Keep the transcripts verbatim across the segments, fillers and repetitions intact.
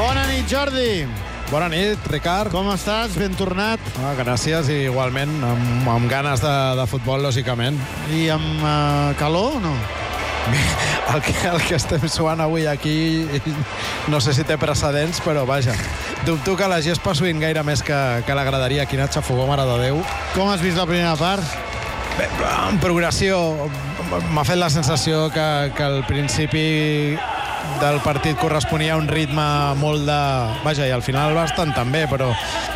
Bona nit, Jordi. Bona nit, Ricard. Com estàs? Ben tornat. Ah, gràcies, i igualment, amb, amb ganes de, de futbol, lògicament. I amb uh, calor o no? El que, el que estem suant avui aquí, no sé si té precedents, però vaja. Dubto que la gespa suïn gaire més que, que la graderia. Quina xafogó, mare de Déu. Com has vist la primera part? Bé, en progressió, m'ha fet la sensació que, que al principi del partit corresponia a un ritme molt de... Vaja, i al final bastant també, però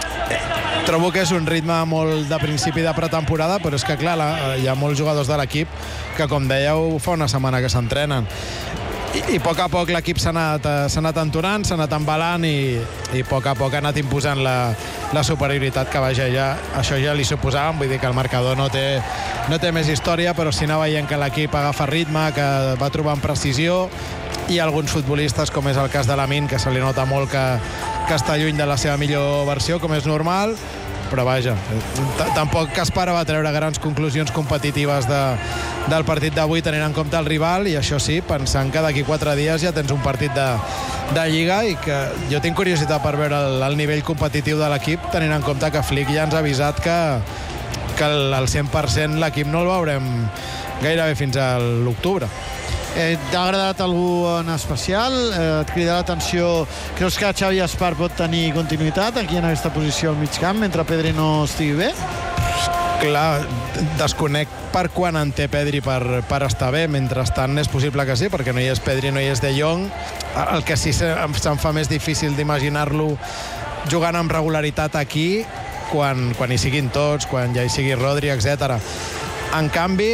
trobo que és un ritme molt de principi de pretemporada, però és que, clar, la, hi ha molts jugadors de l'equip que, com dèieu, fa una setmana que s'entrenen. I, i a poc a poc l'equip s'ha anat, s'ha anat entonant, s'ha anat embalant i, i a poc a poc ha anat imposant la, la superioritat que, vaja, ja, això ja li suposàvem. Vull dir que el marcador no té, no té més història, però sí anar veient que l'equip agafa ritme, que va trobant precisió, i alguns futbolistes, com és el cas de l'Amin, que se li nota molt que, que està lluny de la seva millor versió, com és normal, però vaja, tampoc que esperava treure grans conclusions competitives de, del partit d'avui tenint en compte el rival, i això sí, pensant que d'aquí quatre dies ja tens un partit de, de Lliga, i que jo tinc curiositat per veure el, el nivell competitiu de l'equip, tenint en compte que Flick ja ens ha avisat que, que el, el cent per cent l'equip no el veurem gairebé fins a l'octubre. Eh, T'ha agradat algú en especial? Eh, et crida l'atenció? Creus que Xavi Espar pot tenir continuïtat aquí en aquesta posició al mig camp mentre Pedri no estigui bé? Clar, desconec per quan en té Pedri per, per estar bé. Mentrestant és possible que sí, perquè no hi és Pedri, no hi és De Jong. El que sí se'm fa més difícil d'imaginar-lo jugant amb regularitat aquí, quan, quan hi siguin tots, quan ja hi sigui Rodri, etcètera. En canvi,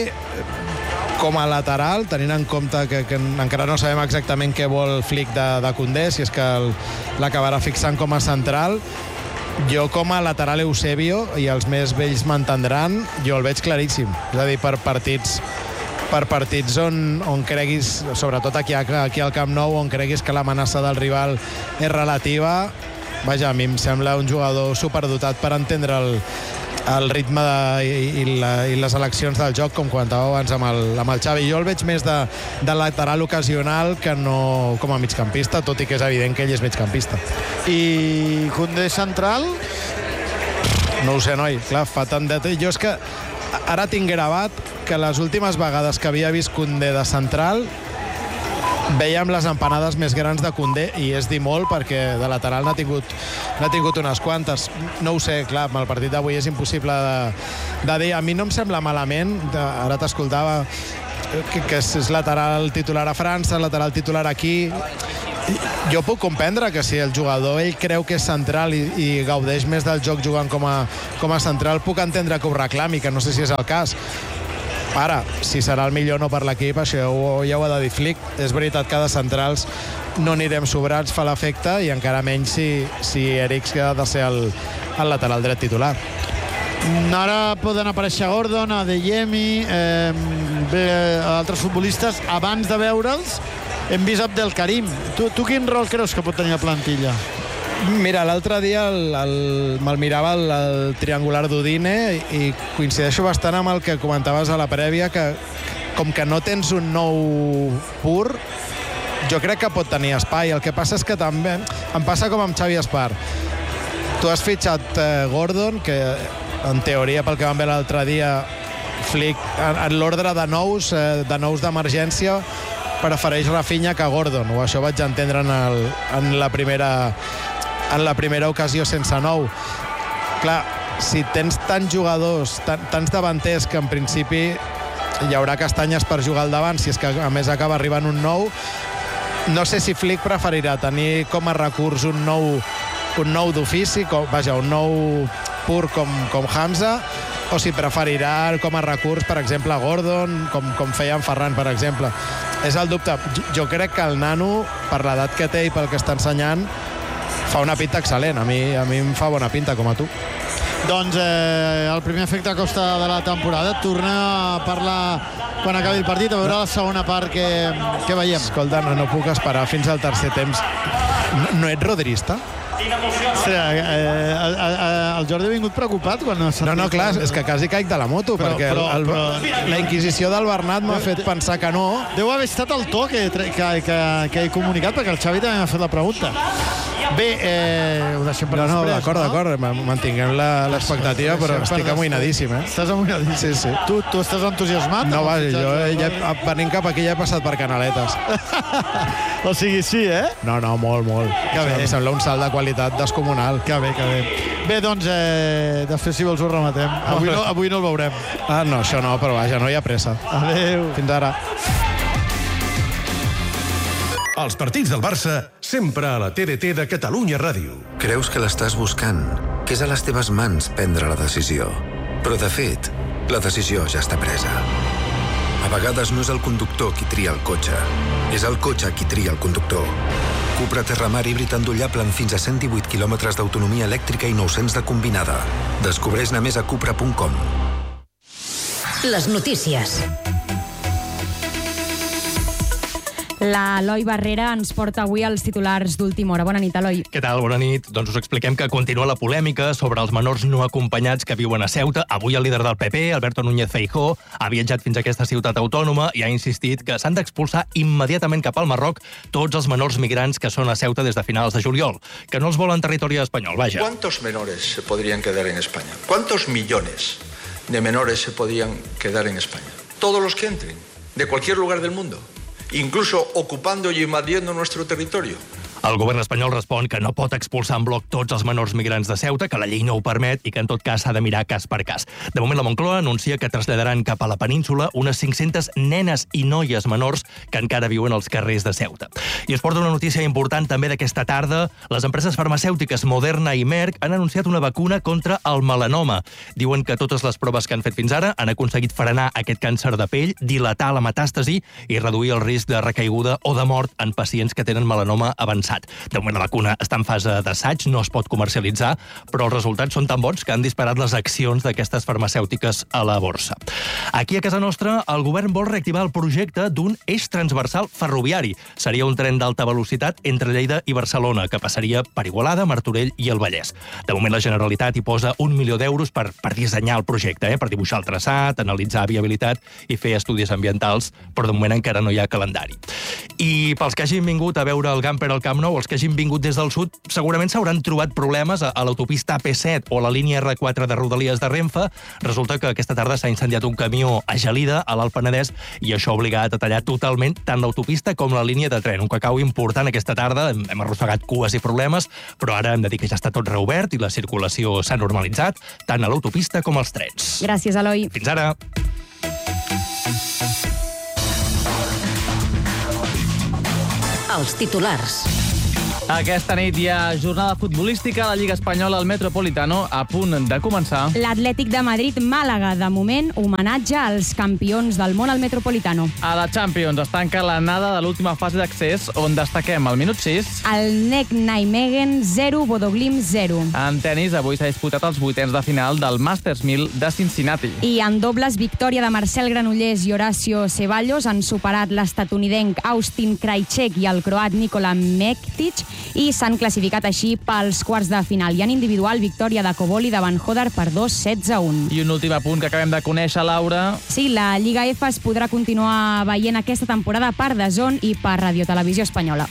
com a lateral, tenint en compte que, que encara no sabem exactament què vol Flick de, de Koundé, si és que l'acabarà fixant com a central, jo com a lateral Eusebio, i els més vells m'entendran, jo el veig claríssim. És a dir, per partits per partits on, on creguis, sobretot aquí, aquí al Camp Nou, on creguis que l'amenaça del rival és relativa, vaja, a mi em sembla un jugador superdotat per entendre el el ritme de, i, i, la, i les eleccions del joc, com comentàveu abans amb el, amb el Xavi. Jo el veig més de, de lateral ocasional que no com a migcampista, tot i que és evident que ell és migcampista. I Koundé central? No ho sé, noi. Clar, fa tant de... Jo és que ara tinc gravat que les últimes vegades que havia vist Koundé de central veiem les empanades més grans de Koundé, i és dir molt, perquè de lateral n'ha tingut, n'ha tingut unes quantes. No ho sé, clar, amb el partit d'avui és impossible de, de dir. A mi no em sembla malament, de, ara t'escoltava, que, que és lateral titular a França, lateral titular aquí. Jo puc comprendre que si el jugador ell creu que és central i, i gaudeix més del joc jugant com a, com a central, puc entendre que ho reclami, que no sé si és el cas. Ara, si serà el millor no per l'equip, això ja ho ha de dir Flick. És veritat que de centrals no anirem sobrats, fa l'efecte, i encara menys si, si Eriksen ha de ser el, el lateral dret titular. Ara poden aparèixer Gordon, Adeyemi, eh, altres futbolistes. Abans de veure'ls hem vist Abdelkarim. Tu, tu quin rol creus que pot tenir la plantilla? Mira, l'altre dia el, el, me'l mirava el, el triangular d'Udine i coincideixo bastant amb el que comentaves a la prèvia, que com que no tens un nou pur, jo crec que pot tenir espai. El que passa és que també em passa com amb Xavi Espar. Tu has fitxat eh, Gordon, que en teoria, pel que vam veure l'altre dia, Flick, en, en l'ordre de nous, eh, de nous d'emergència, prefereix Rafinha que Gordon, o això vaig entendre en, el, en la primera en la primera ocasió sense nou. Clar, si tens tants jugadors, tant, tants davanters, que en principi hi haurà castanyes per jugar al davant, si és que a més acaba arribant un nou, no sé si Flick preferirà tenir com a recurs un nou un nou d'ofici, com, vaja, un nou pur com, com Hamza, o si preferirà com a recurs, per exemple, Gordon, com, com feia en Ferran, per exemple. És el dubte. Jo, jo crec que el nano, per l'edat que té i pel que està ensenyant, fa una pinta excel·lent. A mi, a mi em fa bona pinta, com a tu. Doncs eh, el primer efecte costa de la temporada. Tornem a parlar quan acabi el partit, a veure la segona part que, que veiem. Escolta, no, no puc esperar fins al tercer temps. No, no ets rodrista? Sí, eh, eh, el Jordi ha vingut preocupat quan ha sentit... No, no, clar, és que quasi caic de la moto, però, perquè però, el, però... la inquisició del Bernat m'ha fet pensar que no. Deu haver estat el to que, que, que, que he comunicat, perquè el Xavi també m'ha fet la pregunta. Bé, eh, ho deixem per no, després, no, d'acord, no? d'acord, mantinguem l'expectativa, però estic amoïnadíssim, eh? Estàs amoïnadíssim? Sí, sí. Tu, tu estàs entusiasmat? No, va, jo ja, venint cap aquí ja he passat per Canaletes. O sigui, sí, eh? No, no, molt, molt. Que bé. Em sembla un salt de qualitat descomunal. Que bé, que bé. Bé, doncs, eh, després, si vols, ho rematem. Avui no, avui no el veurem. Ah, no, això no, però vaja, no hi ha pressa. Adéu. Fins ara. Els partits del Barça, sempre a la T D T de Catalunya Ràdio. Creus que l'estàs buscant, que és a les teves mans prendre la decisió. Però, de fet, la decisió ja està presa. A vegades no és el conductor qui tria el cotxe, és el cotxe qui tria el conductor. Cupra Terramar híbrid endollable amb fins a cent divuit quilòmetres d'autonomia elèctrica i nou-cents de combinada. Descobreix-ne més a cupra punt com. Les notícies. L'Eloi Barrera ens porta avui els titulars d'última hora. Bona nit, Eloi. Què tal? Bona nit. Doncs us expliquem que continua la polèmica sobre els menors no acompanyats que viuen a Ceuta. Avui el líder del P P, Alberto Núñez Feijóo, ha viatjat fins a aquesta ciutat autònoma i ha insistit que s'han d'expulsar immediatament cap al Marroc tots els menors migrants que són a Ceuta des de finals de juliol, que no els volen en territori espanyol, vaja. ¿Cuántos menores se podrían quedar en España? ¿Cuántos millones de menores se podían quedar en España? Todos los que entren, de cualquier lugar del mundo, incluso ocupando y invadiendo nuestro territorio. El govern espanyol respon que no pot expulsar en bloc tots els menors migrants de Ceuta, que la llei no ho permet i que en tot cas s'ha de mirar cas per cas. De moment la Moncloa anuncia que traslladaran cap a la península unes cinc-centes nenes i noies menors que encara viuen als carrers de Ceuta. I es porta una notícia important també d'aquesta tarda. Les empreses farmacèutiques Moderna i Merck han anunciat una vacuna contra el melanoma. Diuen que totes les proves que han fet fins ara han aconseguit frenar aquest càncer de pell, dilatar la metàstasi i reduir el risc de recaiguda o de mort en pacients que tenen melanoma avançat. De moment la vacuna està en fase d'assaig, no es pot comercialitzar, però els resultats són tan bons que han disparat les accions d'aquestes farmacèutiques a la borsa. Aquí a casa nostra, el govern vol reactivar el projecte d'un eix transversal ferroviari. Seria un tren d'alta velocitat entre Lleida i Barcelona, que passaria per Igualada, Martorell i el Vallès. De moment la Generalitat hi posa un milió d'euros per, per dissenyar el projecte, eh? per dibuixar el traçat, analitzar viabilitat i fer estudis ambientals, però de moment encara no hi ha calendari. I pels que hagin vingut a veure el Gamper al Camp Nou, els que hagin vingut des del sud, segurament s'hauran trobat problemes a, a l'autopista A P set o a la línia R quatre de Rodalies de Renfe. Resulta que aquesta tarda s'ha incendiat un camió a Gelida, a l'Alt Penedès, i això ha obligat a tallar totalment tant l'autopista com la línia de tren. Un cacau important aquesta tarda, hem, hem arrossegat cues i problemes, però ara hem de dir que ja està tot reobert i la circulació s'ha normalitzat, tant a l'autopista com als trens. Gràcies, Eloi. Fins ara. Els titulars. Aquesta nit hi ha jornada futbolística a la Lliga Espanyola al Metropolitano, a punt de començar. L'Atlètic de Madrid-Màlaga, de moment, homenatge als campions del món al Metropolitano. A la Champions es tanca l'anada de l'última fase d'accés, on destaquem al minut sis. El N E C Nijmegen zero, Bodoglimt zero. En tenis, avui s'ha disputat els vuitens de final del Masters mil de Cincinnati. I en dobles, victòria de Marcel Granollers i Horacio Ceballos han superat l'estatunidenc Austin Krajicek i el croat Nikola Mektic i s'han classificat així pels quarts de final. I en individual, victòria de Koboli davant Hodar per dos setze a un. I un últim apunt que acabem de conèixer, Laura. Sí, la Lliga F es podrà continuar veient aquesta temporada per D A Z N i per Radiotelevisió Espanyola.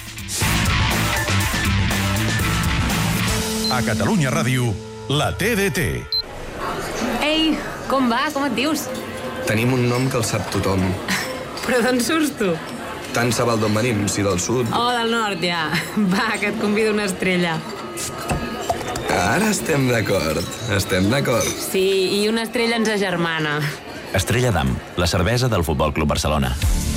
A Catalunya Ràdio, la T D T. Ei, com va? Com et dius? Tenim un nom que el sap tothom. Però d'on surts tu? Tant se val d'on venim, si del sud. Oh, del nord, ja. Va, que et convido una estrella. Ara estem d'acord, estem d'acord. Sí, i una estrella ens agermana. Estrella d'Am, la cervesa del Futbol Club Barcelona.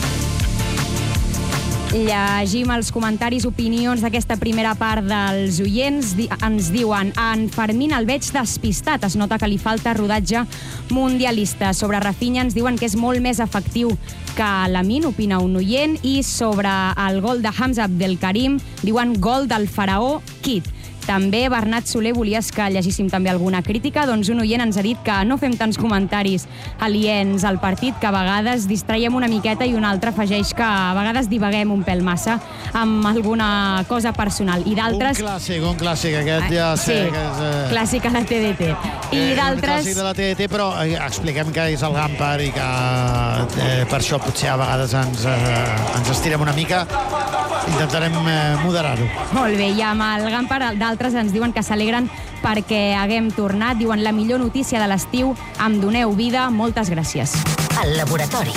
Llegim els comentaris, opinions d'aquesta primera part dels oients. Ens diuen: en Fermín el veig despistat, es nota que li falta rodatge mundialista. Sobre Rafinha ens diuen que és molt més efectiu que Lamine, opina un oient. I sobre el gol de Hamza Abdelkarim diuen gol del faraó Kid. També Bernat Soler, volies que llegíssim també alguna crítica? Doncs un oient ens ha dit que no fem tants comentaris aliens al partit, que a vegades distraiem una miqueta, i un altre afegeix que a vegades divaguem un pèl massa amb alguna cosa personal. I d'altres... Un clàssic, un clàssic, aquest ja sé sí, que és... Eh... clàssic a la T D T. I eh, d'altres... Un clàssic de la T D T, però eh, expliquem que és el Gamper i que eh, per això potser a vegades ens, eh, ens estirem una mica. intentarem eh, moderar-ho. Molt bé, i amb el Gampar d'altres ens diuen que s'alegren perquè haguem tornat. Diuen la millor notícia de l'estiu, em doneu vida, moltes gràcies. El laboratori.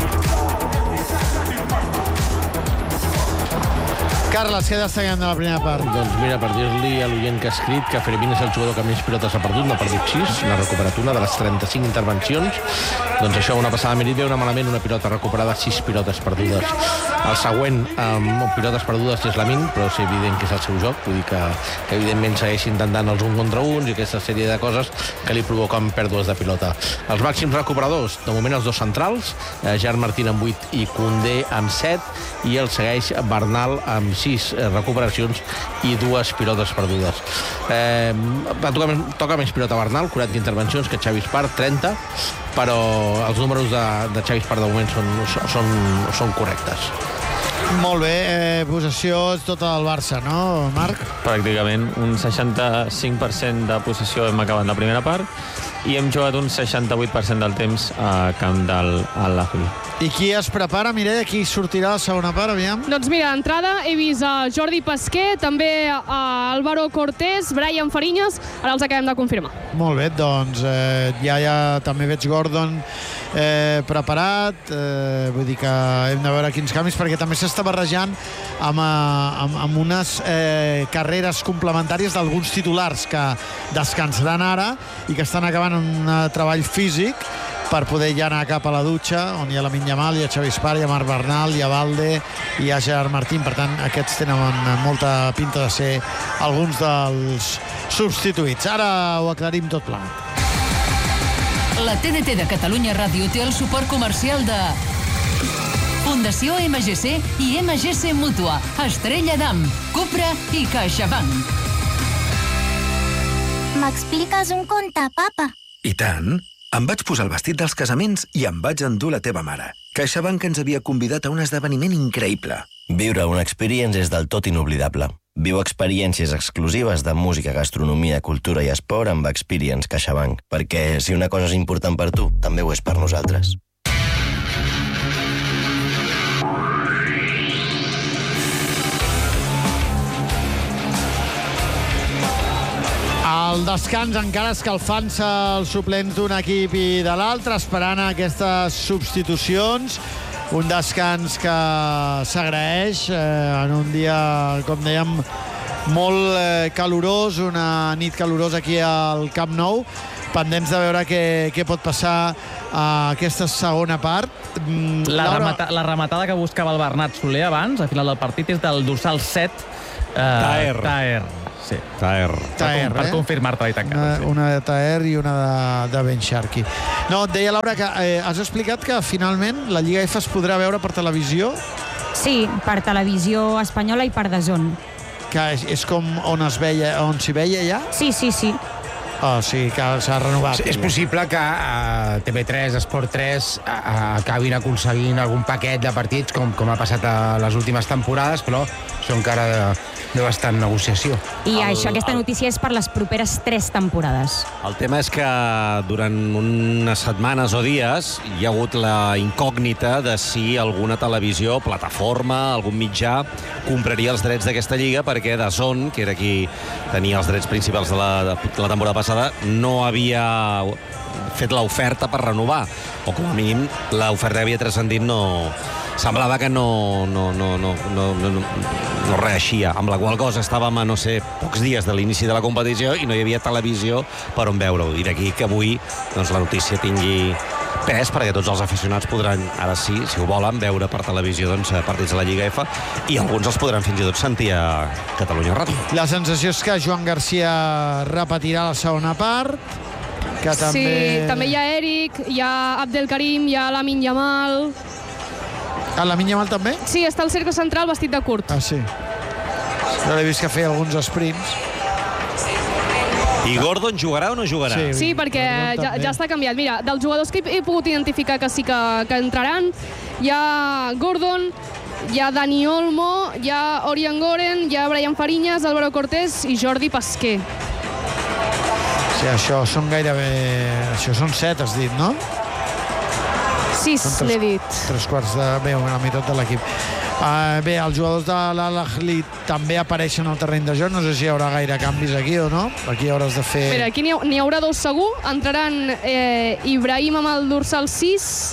Carles, què destaquem de la primera part? Doncs mira, per dir-li a l'oient que ha escrit que Fermín és el jugador que més pilotes ha perdut, n'ha perdut sis, n'ha recuperat una de les trenta-cinc intervencions. Doncs això, una passada Merit ve una malament, una pilota recuperada, sis pilotes perdudes. El següent, amb pilotes perdudes, és Lamin, però és evident que és el seu joc, vull dir que, que evidentment segueix intentant els un contra uns i aquesta sèrie de coses que li provoquen pèrdues de pilota. Els màxims recuperadors, de moment els dos centrals, eh, Gerard Martín amb vuit i Koundé amb set, i el segueix Bernal amb sis recuperacions i dues pilotes perdudes. Eh, toca, toca més pilota Bernal, quaranta intervencions, que Xavi Espart, trenta, però els números de, de Xavi Espart de moment són, són, són correctes. Molt bé, eh, possessió és tota del Barça, no, Marc? Pràcticament un seixanta-cinc per cent de possessió hem acabat la primera part i hem jugat un seixanta-vuit per cent del temps a camp del Al-Ahly. I qui es prepara, Mireia? Qui sortirà a la segona part, aviam? Doncs mira, d'entrada he vist a Jordi Pesquer, també a Álvaro Cortés, Brian Fariñas, ara els acabem de confirmar. Molt bé, doncs eh, ja, ja també veig Gordon eh, preparat, eh, vull dir que hem de veure quins canvis, perquè també s'està barrejant amb, amb, amb unes eh, carreres complementàries d'alguns titulars que descansaran ara i que estan acabant un treball físic per poder ja anar cap a la dutxa, on hi ha Lamine Yamal, hi ha Xavi Espart, hi ha Marc Bernal, hi ha Valde, hi ha Gerard Martín. Per tant, aquests tenen molta pinta de ser alguns dels substituïts. Ara ho aclarim tot plegat. La T D T de Catalunya Ràdio té el suport comercial de Fundació M G C i M G C Mútua, Estrella d'Am, Cupra i CaixaBank. M'expliques un conte, papa? I tant! Em vaig posar el vestit dels casaments i em vaig endur la teva mare. CaixaBank ens havia convidat a un esdeveniment increïble. Viure una experience és del tot inoblidable. Viu experiències exclusives de música, gastronomia, cultura i esport amb Experience CaixaBank, perquè si una cosa és important per tu, també ho és per nosaltres. El descans encara escalfant-se els suplents d'un equip i de l'altre, esperant aquestes substitucions. Un descans que s'agraeix eh, en un dia, com dèiem, molt eh, calorós, una nit calorosa aquí al Camp Nou. Pendents de veure què, què pot passar a aquesta segona part. Mm, la, Laura... remata, la rematada que buscava el Bernat Soler abans, al final del partit, és del dorsal set. Eh, Taher. Taher. Sí. Taher. Taher, per eh? confirmar-te i tancar. Una, sí. una de Taher i una de, de Ben Sharkey. No, et deia, Laura, que eh, has explicat que finalment la Lliga F es podrà veure per televisió? Sí, per televisió espanyola i per D A Z N. Que és, és com on es veia, on s'hi veia ja? Sí, sí, sí. Oh, sí, que s'ha renovat. És possible que uh, T V tres, Esport tres uh, acabin aconseguint algun paquet de partits, com, com ha passat a les últimes temporades, però això encara de, deu estar en negociació. I El- això, aquesta notícia és per les properes tres temporades. El tema és que durant unes setmanes o dies hi ha hagut la incògnita de si alguna televisió, plataforma, algun mitjà compraria els drets d'aquesta lliga, perquè D A Z N, que era qui tenia els drets principals de la, de la temporada passada, no havia fet l'oferta per renovar, o com a mínim l'oferta que havia transcendit no... semblava que no, no, no, no, no, no, no reeixia, amb la qual cosa estàvem a, no sé, pocs dies de l'inici de la competició i no hi havia televisió per on veure-ho. I d'aquí que avui doncs, la notícia tingui pes, perquè tots els aficionats podran, ara sí, si ho volen, veure per televisió doncs, partits de la Lliga F, i alguns els podran fins i tot sentir a Catalunya Ràdio. La sensació és que Joan Garcia repetirà la segona part, que també... Sí, també hi ha Eric, hi ha Abdelkarim, hi ha Lamine Yamal... Ah, Lamine Yamal també? Sí, està al cercle central vestit de curt. Ah, sí. Jo l'he vist que feia alguns sprints. I Gordon jugarà o no jugarà? Sí, Sí, perquè ja, ja està canviat. Mira, dels jugadors que he pogut identificar que sí que, que entraran, hi ha Gordon, hi ha Dani Olmo, hi ha Orion Goren, hi ha Brian Fariñas, Álvaro Cortés i Jordi Pesquer. Sí, això són gairebé... Això són set, has dit, no? Sis, Són tres- n'he dit. Tres quarts de... Bé, una meitat de l'equip. Uh, bé, els jugadors de l'Al-Ahly també apareixen al terreny de joc. No sé si hi haurà gaire canvis aquí o no. Aquí hauràs de fer... Mira, aquí n'hi ha, n'hi haurà dos segur. Entraran eh, Ibrahim amb el dorsal sis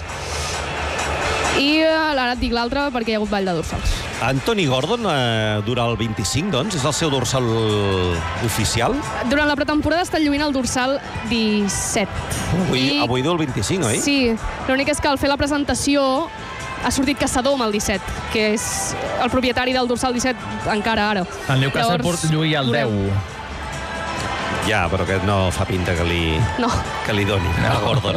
i eh, ara et dic l'altre perquè hi ha hagut ball de dorsals. Anthony Gordon eh, dura el vint-i-cinc, doncs? És el seu dorsal oficial? Durant la pretemporada està lluint el dorsal disset. Avui, I... avui du el vint-i-cinc, oi? Sí, l'únic és que al fer la presentació ha sortit Caçador amb el disset, que és el propietari del dorsal disset encara ara. El Newcastle Llavors, lluïa el deu. Ja, però aquest no fa pinta que li, no. que li doni no. a Gordon.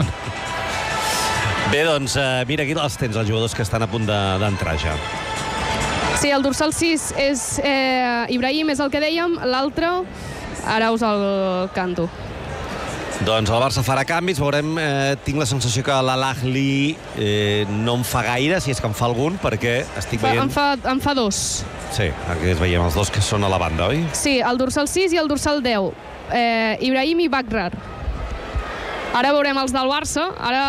Bé, doncs, eh, mira, aquí els tens, els jugadors que estan a punt d'entrar de, ja. Sí, el dorsal sis és eh, Ibrahim, és el que dèiem, l'altre, ara us el canto. Doncs el Barça farà canvis, veurem, eh, tinc la sensació que l'Al-Ahly eh, no en fa gaire, si és que en fa algun, perquè estic fa, veient... En fa, en fa dos. Sí, aquí es veiem els dos que són a la banda, oi? Sí, el dorsal sis i el dorsal deu. Eh, Ibrahim i Bakrar. Ara veurem els del Barça, ara...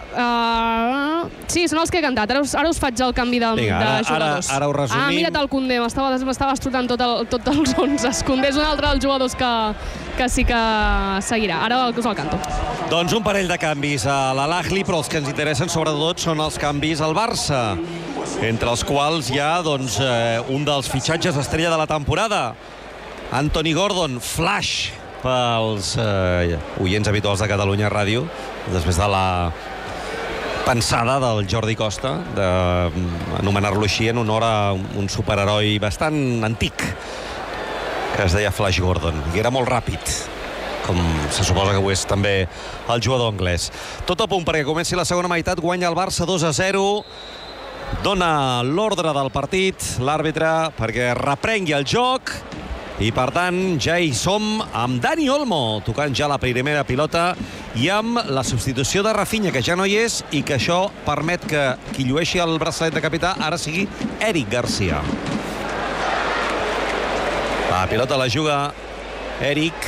Uh, sí, són els que he cantat, ara us, ara us faig el canvi de, Vinga, de ara, jugadors. Ara, ara ho resumim. Ah, mira't el Koundé, m'estava estrotant tot, el, tot els onze. Koundé és un altre dels jugadors que, que sí que seguirà. Ara us el canto. Doncs un parell de canvis a l'Al-Ahly, però els que ens interessen sobretot són els canvis al Barça, entre els quals hi ha doncs, eh, un dels fitxatges estrella de la temporada, Anthony Gordon, flash pels eh, oients habituals de Catalunya Ràdio, després de la pensada del Jordi Costa d'anomenar-lo així en honor a un superheroi bastant antic que es deia Flash Gordon, i era molt ràpid, com se suposa que ho és també el jugador anglès. Tot a punt perquè comenci la segona meitat, guanya el Barça dos a zero, dona l'ordre del partit l'àrbitre perquè reprengui el joc, i per tant ja hi som amb Dani Olmo tocant ja la primera pilota i amb la substitució de Rafinha, que ja no hi és, i que això permet que qui llueixi el braçalet de capità ara sigui Eric Garcia. La pilota la juga Eric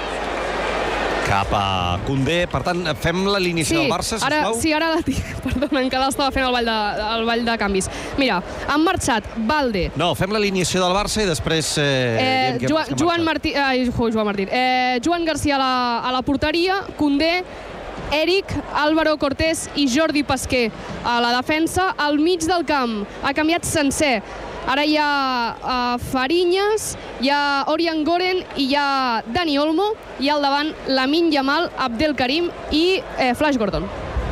cap a Koundé. Per tant, fem l'alineació sí, del Barça, sisplau? Ara, sí, ara la tinc. Perdona, encara estava fent el ball, de, el ball de canvis. Mira, han marxat Balde. No, fem l'alineació del Barça i després... Eh, eh, Joan, Joan Martí... Ai, Joan Martí. Eh, Joan Garcia a la, a la porteria, Koundé, Eric, Álvaro Cortés i Jordi Pasquer a la defensa. Al mig del camp ha canviat sencer. Ara hi ha uh, Fariñas, hi ha Orian Goren i hi ha Dani Olmo, i al davant Lamine Yamal, Abdelkarim i eh, Flash Gordon.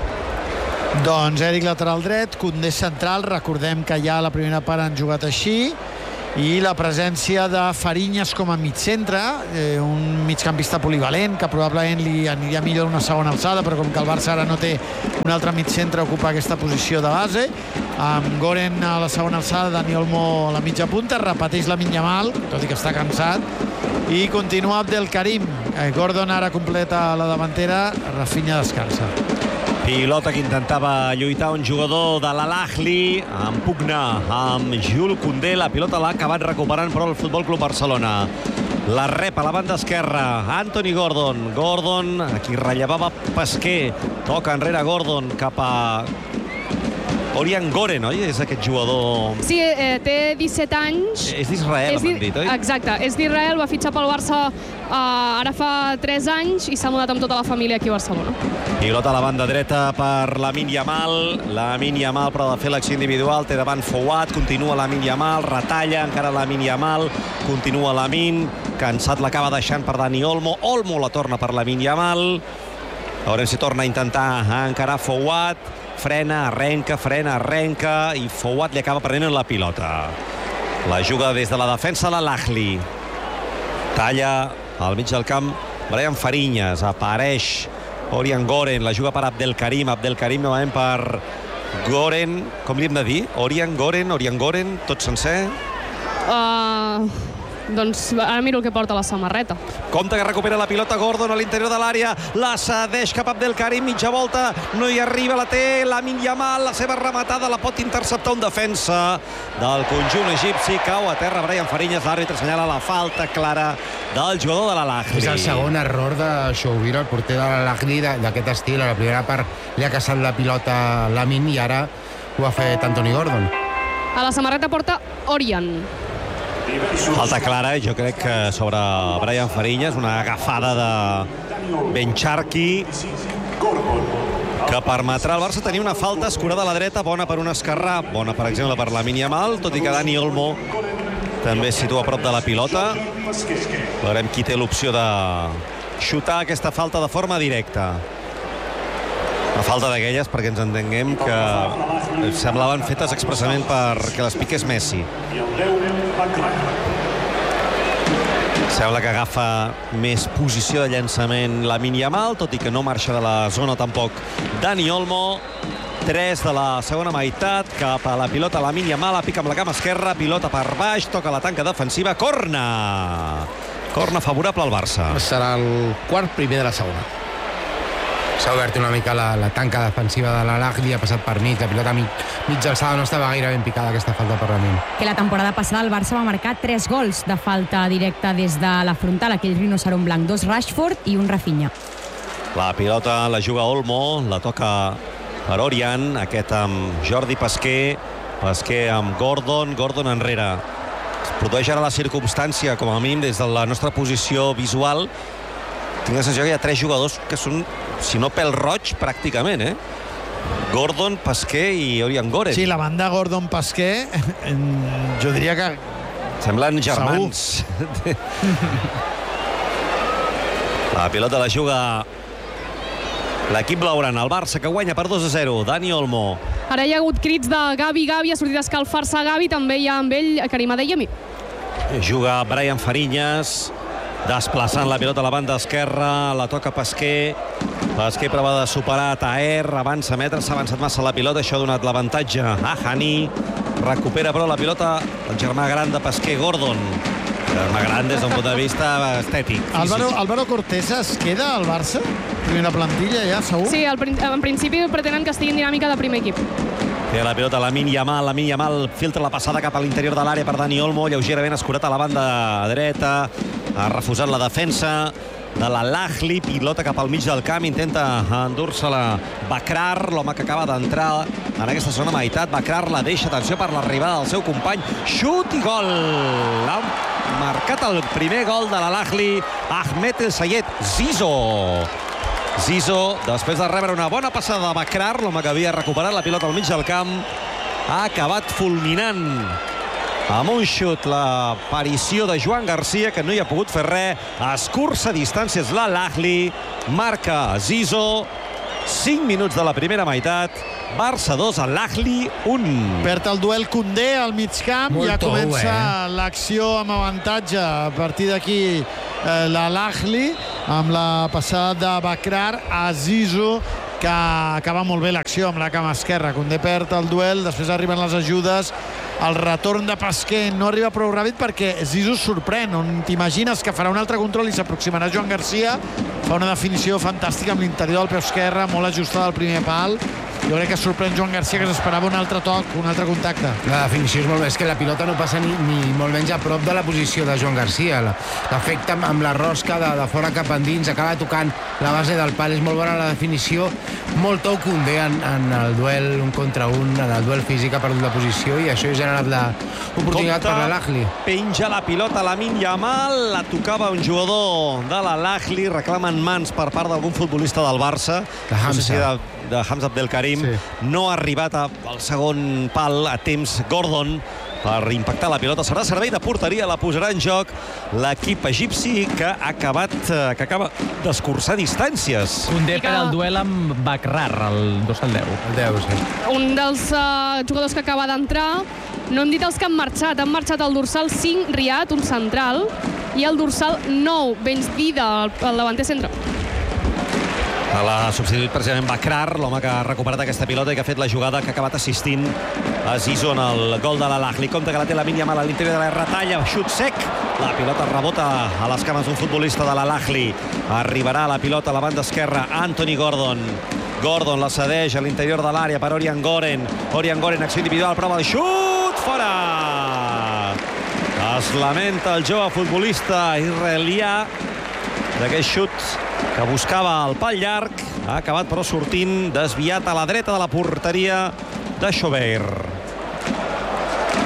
Doncs Eric lateral dret, Koundé central, recordem que ja a la primera part han jugat així, i la presència de Fariñas com a mitcentre, eh, un migcampista polivalent que probablement li aniria millor una segona alçada, però com que el Barça ara no té un altre mitcentre, ocupa aquesta posició de base, amb Goren a la segona alçada, Dani Olmo a la mitja punta, repeteix Lamine Yamal, tot i que està cansat, i continua Abdelkarim. eh, Gordon ara completa la davantera, Rafinha descansa. Pilota que intentava lluitar un jugador de l'Al-Ahly en pugna amb Jules Koundé. La pilota l'ha acabat recuperant però el Futbol Club Barcelona. La rep a la banda esquerra Anthony Gordon. Gordon, aquí rellevava Pasquer. Toca enrere Gordon cap a Orian Goren, oi? És aquest jugador... Sí, eh, té disset anys. És d'Israel, m'han dit, oi? Exacte, és d'Israel, va fitxar pel Barça eh, ara fa tres anys i s'ha mudat amb tota la família aquí a Barcelona. Pilota a la banda dreta per Lamine Yamal. Lamine Yamal, però ha de fer l'acció individual. Té davant Fouad, continua Lamine Yamal, retalla encara Lamine Yamal, continua Lamine, cansat l'acaba deixant per Dani Olmo. Olmo la torna per Lamine Yamal. Veurem si torna a intentar encarar Fouad. Frena, arrenca, frena, arrenca, i Fouad li acaba prenent la pilota. La juga des de la defensa de l'Al-Ahly. Talla al mig del camp Brian Fariñas, apareix Orian Goren, la juga per Abdelkarim. Abdelkarim novament per Goren. Com li hem de dir? Orian Goren, Orian Goren, tot sencer? Uh, doncs ara miro el que porta la samarreta. Compte que recupera la pilota Gordon a l'interior de l'àrea, la cedeix cap a Abdelkarim, mitja volta, no hi arriba, la té Lamine Yamal, la seva rematada la pot interceptar un defensa del conjunt egipci, cau a terra Brian Fariñas, l'àrbitre assenyala la falta clara del jugador de l'Al-Ahly. És el segon error de Choubir, el porter de l'Al-Ahly d'aquest estil. A la primera part li ha caçat la pilota Lamine i ara ho ha fet Anthony Gordon. A la samarreta porta Orion. Falta clara, jo crec que sobre Brian Fariñas, una agafada de Bencharki que permetrà al Barça tenir una falta escurada a la dreta, bona per un esquerrà, bona, per exemple, per Lamine Yamal, tot i que Dani Olmo també es situa a prop de la pilota. Veurem qui té l'opció de xutar aquesta falta de forma directa. Una falta d'aquelles, perquè ens entenguem, que semblaven fetes expressament perquè les piqués Messi. Sembla que agafa més posició de llançament Lamine Yamal, tot i que no marxa de la zona tampoc Dani Olmo. tres de la segona meitat, cap a la pilota Lamine Yamal, la pica amb la cama esquerra, pilota per baix, toca la tanca defensiva, corna! Corna favorable al Barça. Serà el quart primer de la segona. S'ha obert una mica la, la tanca defensiva de l'Al-Ahly, ha passat per mig, la pilota mig, mig alçada, no estava gaire ben picada aquesta falta per Lamine. Que la temporada passada el Barça va marcar tres gols de falta directa des de la frontal, aquell rinoceront blanc, dos Rashford i un Rafinha. La pilota la juga Olmo, la toca per Orion, aquest amb Jordi Pesquer, Pesquer amb Gordon, Gordon enrere. Es produeix ara la circumstància, com a mínim des de la nostra posició visual. Tinc la sensació que hi ha tres jugadors que són, si no pèl roig, pràcticament, eh? Gordon, Pesquer i Orion Goren. Sí, la banda Gordon-Pesquer, jo diria que... Semblen germans. La pilota la juga l'equip blaugrana, el Barça, que guanya per dos a zero. Dani Olmo. Ara hi ha hagut crits de Gavi, Gavi, ha sortit a escalfar-se Gavi, també hi ha amb ell Karim Adeyemi. Juga Brian Fariñas, desplaçant la pilota a la banda esquerra, la toca Pesquer. Pesquer prova de superar Taher, avança metres, s'ha avançat massa la pilota, això ha donat l'avantatge a Hani. Recupera però la pilota el germà gran de Pesquer, Gordon. Germà gran des d'un punt de vista estètic. Álvaro, Álvaro Cortés es queda al Barça? Primera plantilla ja, segur? Sí, al, en principi pretenen que estigui en dinàmica de primer equip. Té la pilota Lamine Yamal, Lamine Yamal filtra la passada cap a l'interior de l'àrea per Dani Olmo, lleugerament escurat a la banda dreta, ha refusat la defensa de l'Al-Ahly, pilota cap al mig del camp, intenta endur-se-la Bakrar, l'home que acaba d'entrar en aquesta segona meitat. Bakrar la deixa, atenció per l'arribada del seu company, xut i gol! Ha marcat el primer gol de l'Al-Ahly, Ahmed El Sayed Zizou. Zizou, després de rebre una bona passada de Bakrar, l'home que havia recuperat la pilota al mig del camp, ha acabat fulminant amb un xut l'aparició de Joan Garcia, que no hi ha pogut fer res. Escurça distàncies l'Al-Ahly, marca Zizou, cinc minuts de la primera meitat, Barça dos, Al-Ahly un. Perd el duel Koundé al mig camp, Molt ja tou, comença eh? l'acció amb avantatge a partir d'aquí eh, l'Al-Ahly, amb la passada de Bakrar a Zizou, que acaba molt bé l'acció amb la cama esquerra. Koundé perd el duel, després arriben les ajudes, el retorn de Pesquer no arriba prou ràpid perquè Zizou sorprèn, on t'imagines que farà un altre control i s'aproximarà Joan Garcia, fa una definició fantàstica amb l'interior del peu esquerre, molt ajustada al primer pal. Jo crec que sorprèn Joan Garcia, que s'esperava un altre toc, un altre contacte. La definició és molt bé, és que la pilota no passa ni, ni molt menys a prop de la posició de Joan Garcia. L'efecte amb la rosca de, de fora cap endins, acaba tocant la base del pal, és molt bona la definició, molt tou Koundé en, en el duel un contra un, en el duel físic ha perdut la posició i això ha generat l'oportunitat per l'Al-Ahly. Penja la pilota Lamine Yamal, la tocava un jugador de l'Al-Ahly, reclamen mans per part d'algun futbolista del Barça. De Hamza. No sé si de, de Hamza Abdelkarim. Sí. No ha arribat a, al segon pal a temps Gordon per impactar la pilota. Serà servei de porteria, la posarà en joc l'equip egipci, que ha acabat, que acaba d'escurçar distàncies. Koundé per el duel amb Bakrar, el dos al deu. El deu, sí. Un dels uh, jugadors que acaba d'entrar, no hem dit els que han marxat. Han marxat el dorsal cinc, Riyad, un central, i el dorsal nou, Benzvida, el, el davanter centre. L'ha substituït precisament Bakrar, l'home que ha recuperat aquesta pilota i que ha fet la jugada que ha acabat assistint a Zizou en el gol de l'Al-Ahly. Compte que la té Lamine Yamal a l'interior de la retalla, xut sec, la pilota rebota a les cames d'un futbolista de l'Al-Ahly. Arribarà la pilota a la banda esquerra, Anthony Gordon. Gordon la cedeix a l'interior de l'àrea per Orion Goren. Orion Goren, acció individual, prova el xut, fora! Es lamenta el jove futbolista israelià d'aquest xut que buscava el pal llarg, ha acabat però sortint desviat a la dreta de la porteria de Schober.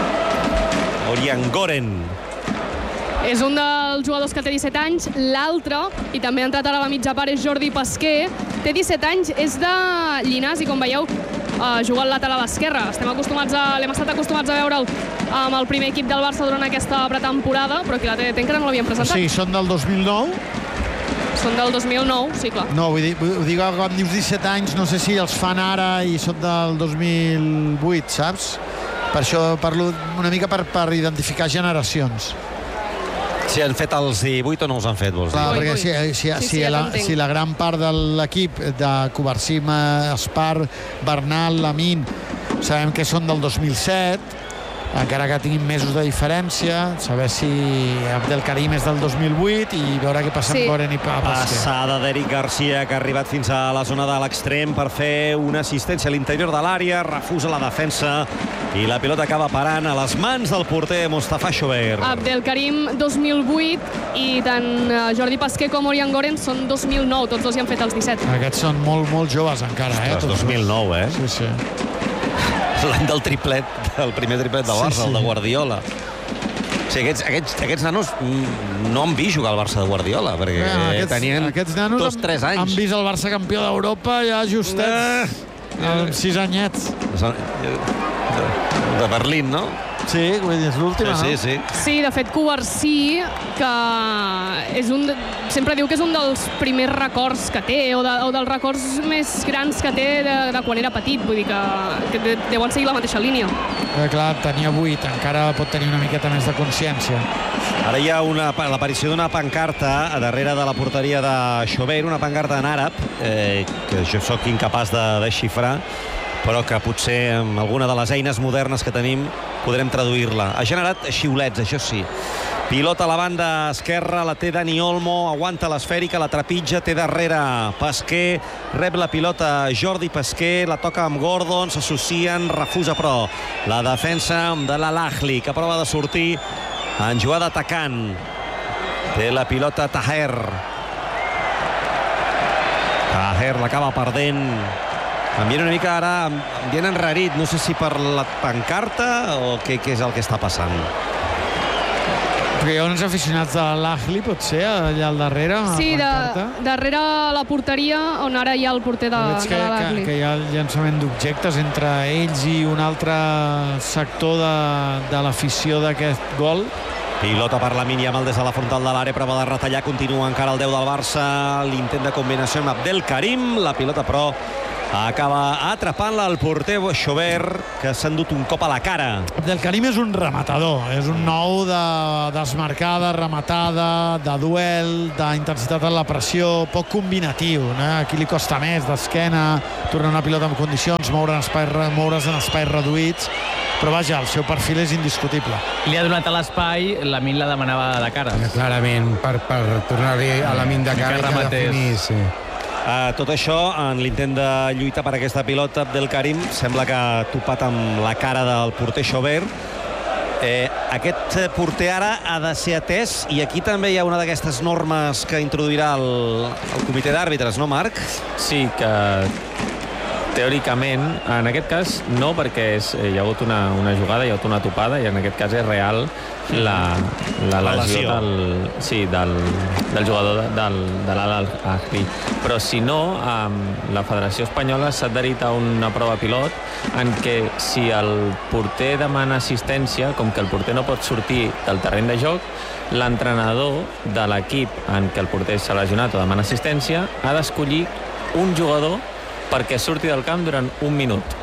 Oriangoren. És un dels jugadors que té disset anys. L'altre, i també ha entrat ara a la mitja part, és Jordi Pesquer. Té disset anys, és de Llinars i, com veieu, uh, juga al lateral esquerre. Estem acostumats a, l'hem estat acostumats a veure'l amb el primer equip del Barça durant aquesta pretemporada, però aquí la T D T encara no l'havien presentat. Sí, són del dos mil nou. Són del dos mil nou, sí, clar. No, vull dir, vull dir que quan dius disset anys, no sé si els fan ara i són del dos mil vuit, saps? Per això parlo una mica per, per identificar generacions. Si han fet els divuit o no els han fet, vols dir? Clar, perquè si, si, sí, si, sí, ja la, si la gran part de l'equip de Covarsí, Espar, Bernal, Lamin, sabem que són del dos mil set, encara que tinguin mesos de diferència, saber si Abdelkarim és del dos mil vuit i veure què passa amb Goren i Pesquer. Passada d'Eric Garcia, que ha arribat fins a la zona de l'extrem per fer una assistència a l'interior de l'àrea, refusa la defensa i la pilota acaba parant a les mans del porter Mostafa Chober. Abdelkarim, dos mil vuit, i tant Jordi Pesquer com Oriangoren són dos mil nou, tots dos hi han fet els disset. Aquests són molt, molt joves encara, eh? Ostres, dos mil nou, eh? Sí, sí. L'any del triplet, el primer triplet del Barça, sí, sí. El de Guardiola. Sí, aquests, aquests, aquests nanos no han vist jugar al Barça de Guardiola, perquè ja, aquests, tenien aquests nanos dos, tres anys. Han vist el Barça campió d'Europa ja justets, eh, amb sis anyets. De Berlín, no? Sí, vull dir, és l'última, sí, no? Sí, sí. Sí, de fet, Covarsí, que és un de... sempre diu que és un dels primers records que té, o, de, o dels records més grans que té de, de quan era petit, vull dir que, que deuen seguir la mateixa línia. Eh, clar, tenia vuit, encara pot tenir una miqueta més de consciència. Ara hi ha una, l'aparició d'una pancarta a darrere de la porteria de Chober, una pancarta en àrab, eh, que jo sóc incapaç de desxifrar, però que potser amb alguna de les eines modernes que tenim podrem traduir-la. Ha generat xiulets, això sí. Pilota a la banda esquerra, la té Dani Olmo, aguanta l'esfèrica, la trepitja, té darrere Pesquer, rep la pilota Jordi Pesquer, la toca amb Gordon, s'associen, refusa però la defensa de l'Al-Ahly, que prova de sortir en jugada atacant. Té la pilota Taher. Taher l'acaba perdent. Ambient una mica ara, ambient enrarit, no sé si per la pancarta o què, què és el que està passant. Perquè hi ha uns aficionats de l'Ahly, pot ser, allà al darrere? Sí, de, darrere la porteria, on ara hi ha el porter de, que, de l'Ahly. Que, que hi ha el llançament d'objectes entre ells i un altre sector de, de l'afició d'aquest gol. Pilota per la Yamal des de la frontal de l'àrea, prova de retallar, continua encara el deu del Barça, l'intent de combinació amb Abdelkarim, la pilota però acaba atrapant-la el porter Chober, que s'ha endut un cop a la cara. Abdelkarim és un rematador, és un nou de desmarcada, rematada, de duel, d'intensitat en la pressió, poc combinatiu, no? Aquí li costa més, d'esquena, tornar una pilota en condicions, moure en espais, moure's en espais reduïts, però vaja, el seu perfil és indiscutible. Li ha donat a l'espai, Lamin la demanava de cara. Ja, clarament, per, per tornar-li a Lamin de cara i que definir, sí. Uh, tot això, en l'intent de lluitar per aquesta pilota, Abdelkarim sembla que ha topat amb la cara del porter Chober. Eh, aquest porter ara ha de ser atès, i aquí també hi ha una d'aquestes normes que introduirà el, el comitè d'àrbitres, no, Marc? Sí, que teòricament, en aquest cas no, perquè és, hi ha hagut una, una jugada, hi ha hagut una topada, i en aquest cas és real la, la lesió del, sí, del, del jugador de, del, de l'Al-Ahly. Però si no, la Federació Espanyola s'ha adherit a una prova pilot en què si el porter demana assistència, com que el porter no pot sortir del terreny de joc, l'entrenador de l'equip en què el porter s'ha lesionat o demana assistència ha d'escollir un jugador perquè surti del camp durant un minut.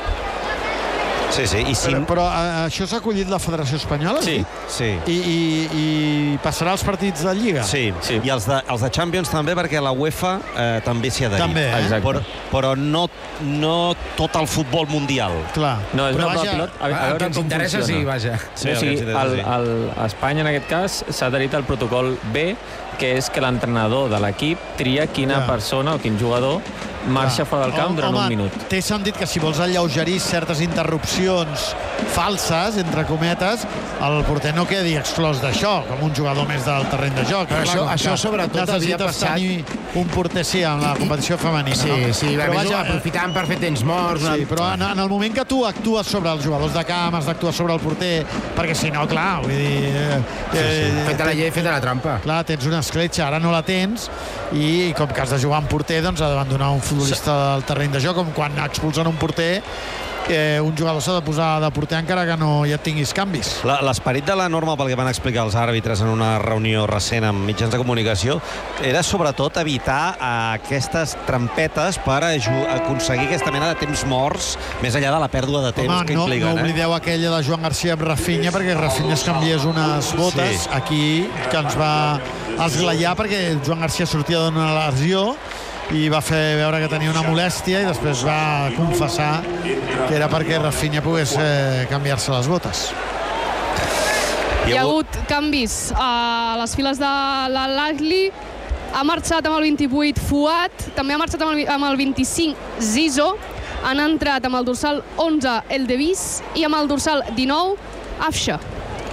Sí, sí. I si... Però, però això s'ha acollit la Federació Espanyola? Sí, sí. I, i, i passarà als partits de Lliga? Sí, sí. I els de, els de Champions també, perquè la UEFA eh, també s'hi ha adherit. També, eh? Però, però no, no tot el futbol mundial. Clar. No, és però una vaja, pilot. A, a el que ens interessa, sí, vaja. Sí, o sigui, el, el, a Espanya, en aquest cas, s'ha adherit al protocol B, que és que l'entrenador de l'equip tria quina ja. persona o quin jugador marxa fora del camp durant Home, un minut. Té sentit que si vols alleugerir certes interrupcions falses, entre cometes, el porter no quedi exclòs d'això, com un jugador més del terreny de joc. Però això, això sobretot havia passat... tenir un porter, sí, en la competició femenina. Sí, no? sí, però vaja, aprofitant per fer temps morts. Sí, però en, en el moment que tu actues sobre els jugadors de camp, has d'actuar sobre el porter, perquè si no, clar, vull dir... Eh, sí, sí. Eh, feta la llei, feta la trampa. Clar, tens una escletxa, ara no la tens, i com que has de jugar amb porter, doncs ha d'abandonar un futbolista del terreny de joc, com quan expulsen un porter, que un jugador s'ha de posar de porter encara que no ja tinguis canvis. L'esperit de la norma, pel que van explicar els àrbitres en una reunió recent amb mitjans de comunicació, era sobretot evitar aquestes trampetes per aconseguir aquesta mena de temps morts, més enllà de la pèrdua de temps Home, que no, impliquen. No oblideu eh? aquella de Joan Garcia amb Rafinha, perquè Rafinha es canviés unes botes sí. aquí, que ens va esglaiar perquè Joan Garcia sortia d'una lesió i va fer veure que tenia una molèstia i després va confessar que era perquè Rafinha pogués eh, canviar-se les botes. Hi ha hagut canvis a les files de l'Al-Ahly. Ha marxat amb el vint-i-vuit Fuat, també ha marxat amb el, amb el vint-i-cinc Zizou, han entrat amb el dorsal onze El Devis i amb el dorsal dinou Afsha.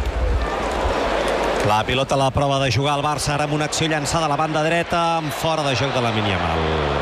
La pilota a la prova de jugar al Barça, ara amb una acció llançada a la banda dreta, amb fora de joc de Lamine Yamal.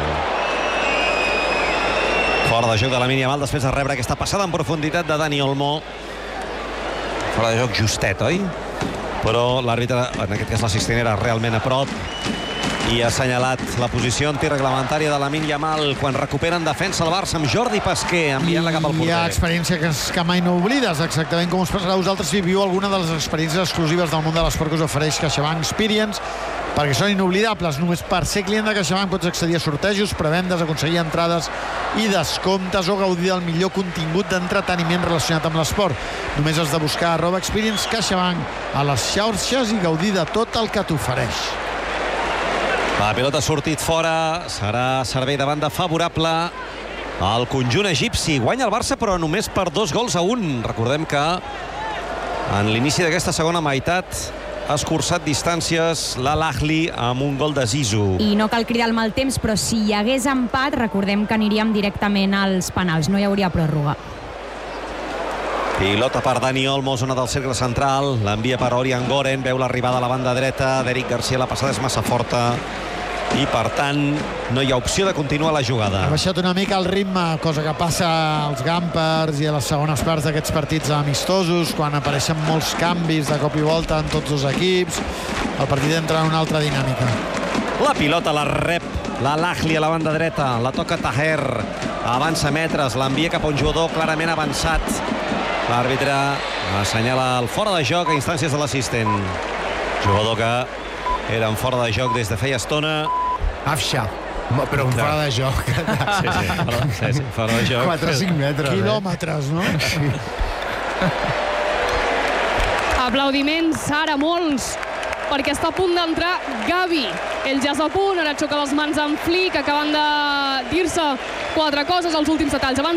Fora de joc de Lamine Yamal, després de rebre aquesta passada en profunditat de Dani Olmo. Fora de joc justet, oi? Però l'àrbitre, en aquest cas l'assistent, era realment a prop i ha assenyalat la posició antireglamentària de Lamine Yamal quan recuperen defensa el Barça amb Jordi Pasquer enviant-la cap al porter. Hi ha experiència que, que mai no oblides, exactament com us passarà a vosaltres si viviu alguna de les experiències exclusives del món de l'esport que us ofereix CaixaBank Experience, perquè són inoblidables. Només per ser client de CaixaBank pots accedir a sortejos, prevendes, aconseguir entrades i descomptes o gaudir del millor contingut d'entreteniment relacionat amb l'esport. Només has de buscar arroba Experience CaixaBank a les xarxes i gaudir de tot el que t'ofereix. La pilota ha sortit fora, serà servei de banda favorable al conjunt egipci. Guanya el Barça, però només per dos gols a un. Recordem que en l'inici d'aquesta segona meitat ha escurçat distàncies l'Al-Ahly amb un gol de Zizou. I no cal cridar el mal temps, però si hi hagués empat, recordem que aniríem directament als penals, no hi hauria pròrroga. Pilota per Dani Olmo, zona del cercle central, l'envia per Orian Goren, veu l'arribada a la banda dreta d'Eric Garcia, la passada és massa forta i per tant no hi ha opció de continuar la jugada. Ha baixat una mica el ritme, cosa que passa als Gampers i a les segones parts d'aquests partits amistosos, quan apareixen molts canvis de cop i volta en tots dos equips, el partit entra en una altra dinàmica. La pilota la rep l'Al-Ahly a la banda dreta, la toca Taher, avança metres, l'envia cap a un jugador clarament avançat. L'àrbitre assenyala el fora de joc a instàncies de l'assistent. Jugador que era en fora de joc des de feia estona. Afsha, però un fora de joc. Sí, sí, fora, sí, sí, fora de joc. quatre o cinc metres. Quilòmetres, no? Sí. Aplaudiments, ara molts, perquè està a punt d'entrar Gavi. Ell ja és a punt, ara xoca les mans amb Flick, acaben de dir-se quatre coses als últims detalls. Abans